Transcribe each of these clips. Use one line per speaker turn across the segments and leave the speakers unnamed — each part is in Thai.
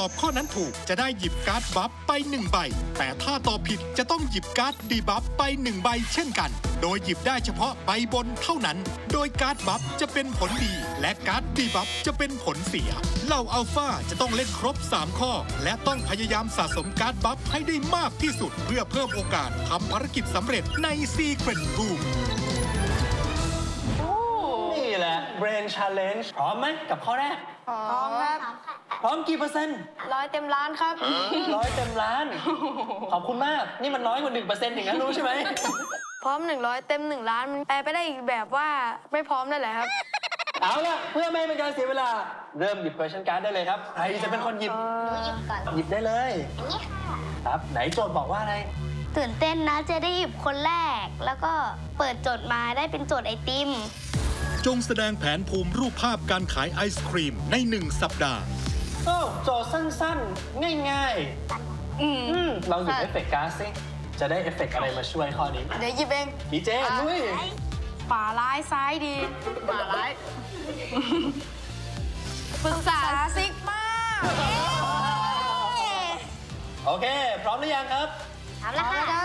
อบข้อนั้นถูกจะได้หยิบการ์ดบัฟไป1ใบแต่ถ้าตอบผิดจะต้องหยิบการ์ดดีบัฟไป1ใบเช่นกันโดยหยิบได้เฉพาะใบบนเท่านั้นโดยการ์ดบัฟจะเป็นผลดีและการ์ดดีบัฟจะเป็นผลเสียเหล่าอัลฟาจะต้องเล่นครบ3ข้อและต้องพยายามสะสมการ์ดบัฟให้ได้มากที่สุดเพื่อเพิ่มโอกาสทำภารกิจสำเร็จใน Secret Room
นี่แหละ Brain Challenge พร้อมไหมกับข้อแรก
พร้อมครับ
พร้อมกี่เปอร์เซ็นต์
100 เต็มล้านครับ
100 เต็มล้าน ขอบคุณมากนี่มันน้อยกว่า 1% อย่างนั้นรู้ใช่ไหม
พร้อม100 เต็ม1 ล้านมันแปลไปได้อีกแบบว่าไม่พร้อมได้แหละครับ
เอาล่ะเพื่อไม่เป็นการเสียเวลาเริ่มหยิบ question card ได้เลยครับใครจะเป็นคนหยิบหยิบได้เลย
นี่ค่ะ
ครับไหนโจทย์บอกว่าอะไร
ตื่นเต้นนะจะได้หยิบคนแรกแล้วก็เปิดโจทย์มาได้เป็นโจทย์ไอติม
จงแสดงแผนภูมิรูปภาพการขายไอศครีมใน1 สัปดาห์
โจทย์สั้นๆง่ายๆลองหยิบเอฟเฟกต์การ์ดสิจะได้เอฟเฟกต์อะไรมาช่วยข้อนี้
เดี๋ยวหยิบเอง
ดีเจลุย
ป่าร้ายซ้ายดีป่าร้ายปรึกษาซิกมา
โอเคพร้อมหรือยังครับ
พร้อมแล้วค่ะ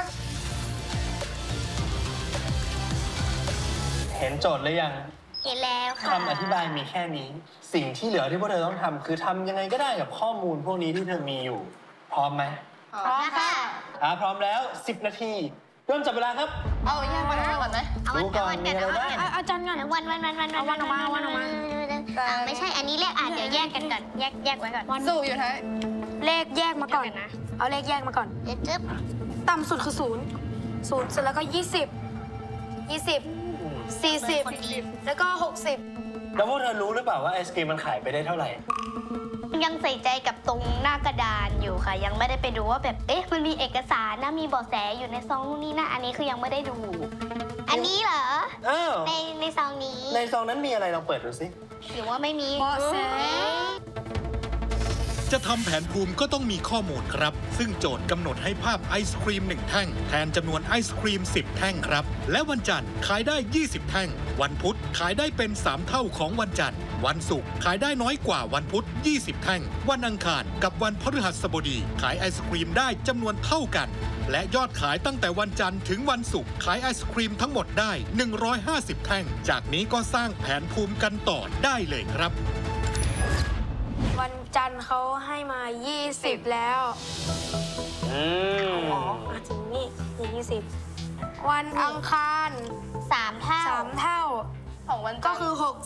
เห็นโจทย์หรือยัง
เห็นแล้วค่ะ
คำอธิบายมีแค่นี้สิ่งที่เหลือที่พวกเธอต้องทำคือทำยังไงก็ได้กับข้อมูลพวกนี้ที่เธอมีอยู่พร้อมไหม
พร้อมค่ะ
พร้อมแล้ว10 นาทีเริ่มจับเวลาครับ
เอาแยกวันก่อนไหม
ดูก่อนมีอะไรบ้าง
อาจารย์ก่อน
วันออกมาไม่ใช่อันนี้เลขเดี๋ยวแยกกันก่อนแยกไว้ก่อน
สู้อยู่ท้ายเลขแยกมาก่อนนะเอาเลขแยกมาก่อน
จึ๊บ
ต่ำสุดคือ0เสร็จแล้วก็20 40แล้วก็60
แล้วพวกเธอรู้หรือเปล่าว่าไอศกรีมมันขายไปได้เท่าไหร่
ยังใส่ใจกับตรงหน้ากระดานอยู่ค่ะยังไม่ได้ไปดูว่าแบบมันมีเอกสารนะมีเบาะแสอยู่ในซองนู่นนี่นะอันนี้คือยังไม่ได้ดูอันนี้เหรอในซองนี้
ในซองนั้นมีอะไรลองเปิดดูสิ
หรือว่าไม่มี
เบาะแส
จะทำแผนภูมิก็ต้องมีข้อมูลครับซึ่งโจทย์กำหนดให้ภาพไอศครีม1 แท่งแทนจำนวนไอศครีม10 แท่งครับและวันจันทร์ขายได้20 แท่งวันพุธขายได้เป็น3 เท่าของวันจันทร์วันศุกร์ขายได้น้อยกว่าวันพุธ20 แท่งวันอังคารกับวันพฤหัสบดีขายไอศครีมได้จำนวนเท่ากันและยอดขายตั้งแต่วันจันทร์ถึงวันศุกร์ขายไอศครีมทั้งหมดได้150 แท่งจากนี้ก็สร้างแผนภูมิกันต่อได้เลยครับ
วันจันทร์เขาให้มา20แล้วถึงนี่20วันอังคาร
3 เท่า
3 เท่าของวันก็คือ60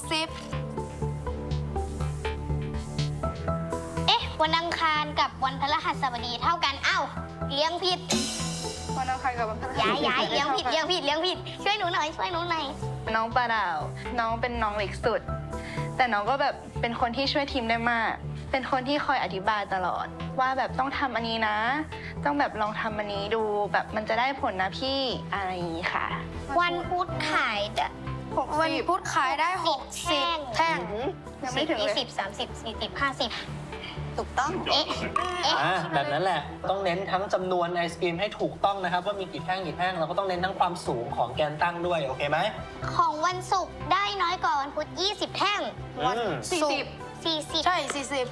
วันอังคารกับวันพฤหัสบดีเท่ากันเลี้ยงผิด
วันอังคารกับวันพฤหัส
ย้ายเลี้ยงผิดช่วยหนูหน่อย
น้องปลาดาวน้องเป็นน้องเล็กสุดแต่น้องก็แบบเป็นคนที่ช่วยทีมได้มากเป็นคนที่คอยอธิบายตลอดว่าแบบต้องทำอันนี้นะต้องแบบลองทำอันนี้ดูแบบมันจะได้ผลนะพี่อะไรอย่างนี้ค่ะ
วันพุธขาย
วันพุธขายได้60 แท่ง
ยังไม่ถึงเลย20 30 40 50ถูกต้อง
แบบนั้นแหละต้องเน้นทั้งจำนวนไอศกรีมให้ถูกต้องนะครับว่ามีกี่แท่งเราก็ต้องเน้นทั้งความสูงของแกนตั้งด้วยโอเคไหม
ของวันศุกร์ได้น้อยกว่าวันพุธ20 แท่ง
วัน40ใช่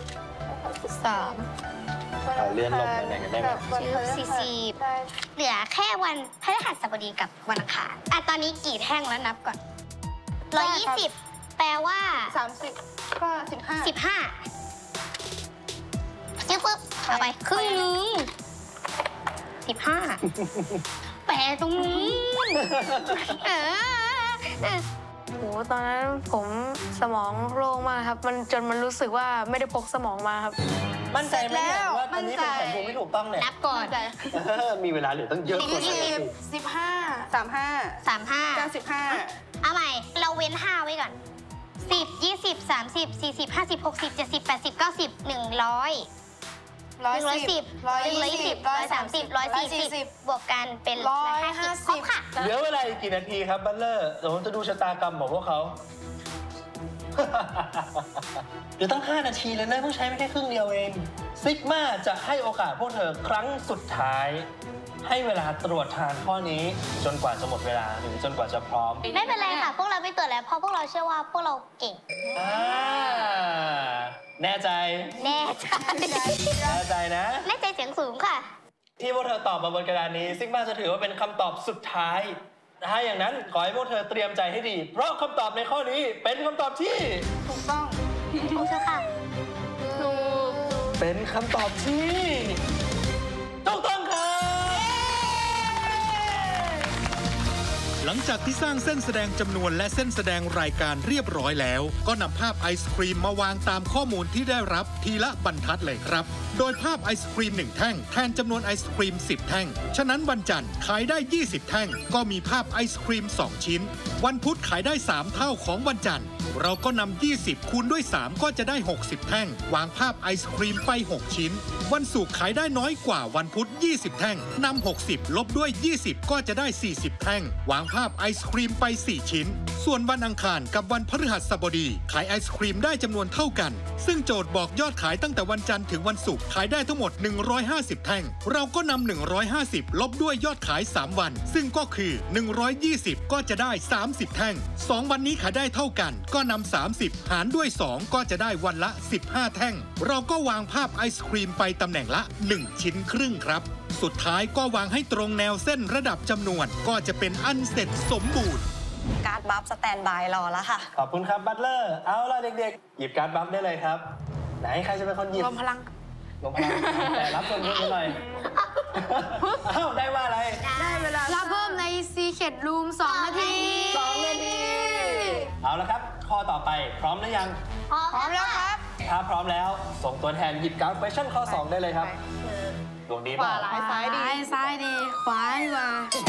เลื่อนลงไปไหนกันได้ไหม
40เหลือแค่วันพฤหัสบดีกับวันอังคารตอนนี้กี่แท่งแล้วนับก่อน120แปลว่า
30ก็15
ปึ๊บเอาไปครึ่งนึง15แปะตรงนี้
โหตอนนั้นผมสมองโล่งมากครับจนมันรู้สึกว่าไม่ได้พกสมองมาครับ
มั่นใจไหมว่าตอนนี้เป็นแผนภูมิไม่ถูกต้องเนี่ย
นับก่อน
มีเวลาเหลือตั้งเยอะกว่า
15 35 95
เอาใหม่เราเว้น5ไว้ก่อน10 20 30 40 50 60 70 80 90 100 110 120 130 140บวกกันเป็น150ครบค่ะ
เหลือเวลาอีกกี่นาทีครับบัลเลอร์เดี๋ยวผมจะดูชะตากรรมของพวกเขาเดี๋ยวตั้ง5 นาทีเลยนะเพิ่งใช้ไม่แค่ครึ่งเดียวเองซิกมาจะให้โอกาสพวกเธอครั้งสุดท้ายให้เวลาตรวจทานข้อนี้จนกว่าจะหมดเวลาหรือจนกว่าจะพร้อม
ไม่เป็นไรค่ะ พวกเราไม่ตรวจแล้วเพราะพวกเราเชื่อว่าพวกเราเก่ง
แน่ใจ
แน่ใจ
แน่ใจนะ
แน่ใจเสียงสูงค่ะ
ที่พวกเธอตอบมาบนกระดานนี้ซิกมาจะถือว่าเป็นคำตอบสุดท้าย ถ้าอย่างนั้นขอให้พวกเธอเตรียมใจให้ดี เพราะคำตอบในข้อนี้เป็นคำตอบที่
ถูกต้อง
ถูกเชื่อค่ะ
ถูก
เป็นคำตอบที่ถูกต้องครับ
หลังจากที่สร้างเส้นแสดงจำนวนและเส้นแสดงรายการเรียบร้อยแล้ว ก็นำภาพไอศครีมมาวางตามข้อมูลที่ได้รับทีละบรรทัดเลยครับ โดยภาพไอศครีม1แท่งแทนจำนวนไอศครีม10แท่งฉะนั้นวันจันทร์ขายได้20แท่งก็มีภาพไอศครีม2ชิ้นวันพุธขายได้3เท่าของวันจันทร์เราก็นำ20คูณด้วย3ก็จะได้60แท่งวางภาพไอศครีมไป6ชิ้นวันศุกร์ขายได้น้อยกว่าวันพุธ20แท่งนำ60ลบด้วย20ก็จะได้40แท่งวางภาพไอศครีมไป4ชิ้นส่วนวันอังคารกับวันพฤหัสบดีขายไอศครีมได้จำนวนเท่ากันซึ่งโจทย์บอกยอดขายตั้งแต่วันจันทร์ถึงวันศุกร์ขายได้ทั้งหมด150แท่งเราก็นำ150ลบด้วยยอดขาย3วันซึ่งก็คือ120ก็จะได้30แท่ง2วันนี้ขายได้เท่ากันก็นำ30หารด้วย2ก็จะได้วันละ15แท่งเราก็วางภาพไอศครีมไปตำแหน่งละ1ชิ้นครึ่งครับสุดท้ายก็วางให้ตรงแนวเส้นระดับจำนวนก็จะเป็นอันเสร็จสมบูรณ์
การ์ดบัฟสแตนบายรอแล้วค่ะ
ขอบคุณครับบัตเลอร์เอาล่ะเด็กๆหยิบการ์ดบัฟได้เลยครับไหนใครจะเป็นคนหยิบ
รวมพลัง
ลงพลังแต่รับส่วนลดหน่อยอ้าวได้ว่าอะไร
ได้เวลา
รับเพิ่มใน Secret Room 2 นาที
2 นาทีเอาละครับข้อต่อไปพร้อมหรือยัง
พร้อมแล้วครับ
ถ้าพร้อมแล้วส่งตัวแทนหยิบการ์ด question ข้อ 2 ได้เลยครับดวงดี
ข
เป
วา
ล่า
ร้ายซ้ายดี
ซ้ายดี ขวาดีกว่า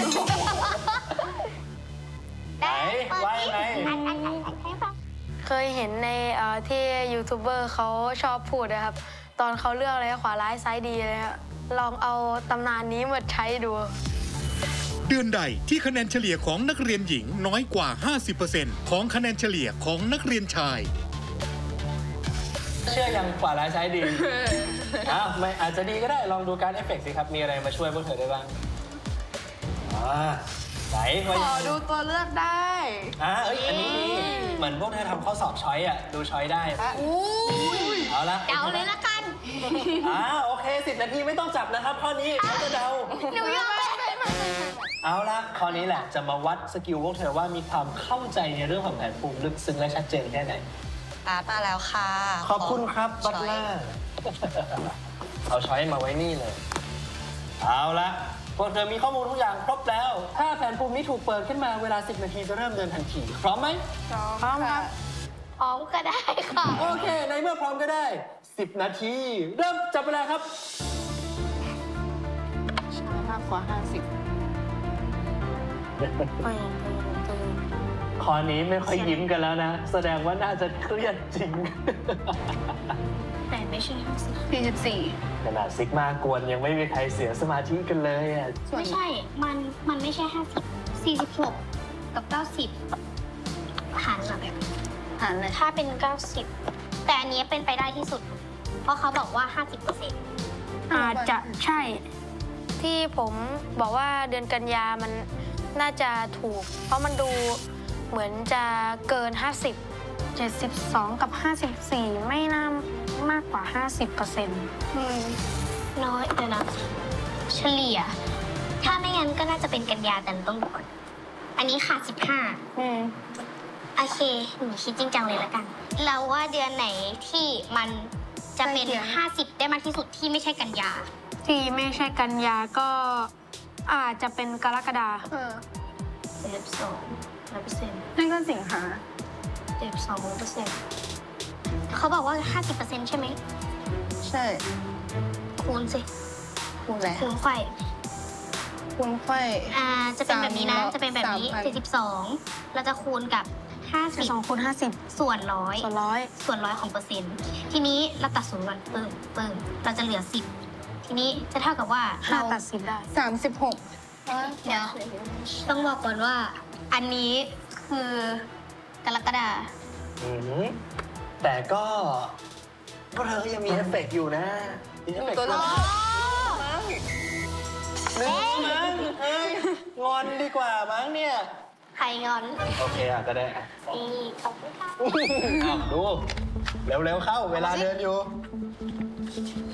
ไหนว่ายังไง
เคยเห็นในที่ยูทูบเบอร์เขาชอบพูดนะครับ ตอนเขาเลือกอะไรขวาร้ายซ้ายดีเลยครับลองเอาตำนานนี้มาใช้ดู
เดือนใดที่คะแนนเฉลี่ยของนักเรียนหญิงน้อยกว่า 50% ของคะแนนเฉลี่ยของนักเรียนชาย
เชื่อยังขวาร้ายซ้ายดีอ้าวไม่อาจจะดีก็ได้ลองดูการดเอฟเฟกต์สิครับมีอะไรมาช่วยพวกเธอได้บ้างไหน
ขอดูตัวเลือกได้
อันนี้ดีเหมือนพวกเธอทำข้อสอบช้อยอ่ะดูช้อยได้เอาละ
เดาเลยละกัน
โอเค10 นาทีไม่ต้องจับนะครับข้อนี้เขาจะเดา
หนูยอมเลย
เอาละข้อนี้แหละจะมาวัดสกิลพวกเธอว่ามีความเข้าใจในเรื่องของแผนภูมิลึกซึ้งและชัดเจนแค่ไหน
การ์ดมาแล้วค่ะ
ขอบคุณครับบัตเลอร์เอาช้อยมาไว้นี่เลย เอาละพวกเธอมีข้อมูลทุกอย่างครบแล้ว ถ้าแผนภูมินี้ถูกเปิดขึ้นมาเวลา10 นาทีจะเริ่มเดินทันทีพร้อมไหม
พร้อมครับ
พร้อมก็ได้ค่ะ
โอเคในเมื่อพร้อมก็ได้10 นาทีเริ่มจับเวลาครับ
ช้ามากกว่า
ข้อนี้ไม่ค่อยยิ้มกันแล้วนะ แสดงว่าน่าจะเครียดจริง
แต่ไม่ใช่50
50 44
ขนาดซิกมากวนยังไม่มีใครเสียสมาธิกันเลยอ่ะ
ไม่ใช่ มันไม่ใช่ 50 46 กับ 90 หันมาแบบ
หันเลย
ถ้าเป็น 90 แต่อันนี้เป็นไปได้ที่สุด เพราะเขาบอกว่า 50%
อาจจะใช่ ที่ผมบอกว่าเดือนกันยามันน่าจะถูก เพราะมันดูเหมือนจะเกิน 50 72 กับ 54 ไม่น่ามากกว่า 50%
น้อยเดี๋ยวนะเฉลี่ย ถ้าไม่งั้นก็น่าจะเป็นกันยาแต่ต้องดูก่อน อันนี้ขาด15โอเคหนูคิดจริงจังเลยละกัน เราว่าเดือนไหนที่มันจะเป็น 50 ได้มากที่สุดที่ไม่ใช่กันยา
ที่ไม่ใช่กันยาก็อาจจะเป็นกรกฎาคม
12%
นั่นก็สิงหา
12%เขาบอกว่า 50% ใช่ไหม
ใช่
คูณสิ
คูณอะไร
คูณไฟ
คูณไฟ
จะเป็นแบบนี้นะ
300
จะเป็นแบบนี้ 72เราจะคูณกับ
12 คูณ 50
50 ส่วนร้อย
ส่วนร้อย
ส่วนร้อยของเปอร์เซ็นต์ ทีนี้เราตัดศูนย์ก่อนเติมเราจะเหลือ 10 ทีนี้จะเท่ากับว่าเรา
5 ตัด 10 ได้
36
เดี๋ยวต้องบอกก่อนว่า อันนี้คือกรกฎาคม
แต่ก็พวกเธอก็ยังมีเอฟเฟกต์อยู่นะมีเอฟเฟกต์
ตัวละ
10 มั้งเฮ้ยงอนดีกว่ามั้งเนี่ย
ใครงอน
โอเคอ่ะก็ได้อ่ะ
นี่ขอบคุณค่ะ
อ้าวดู เร็วๆเข้า เวลาเดินอยู่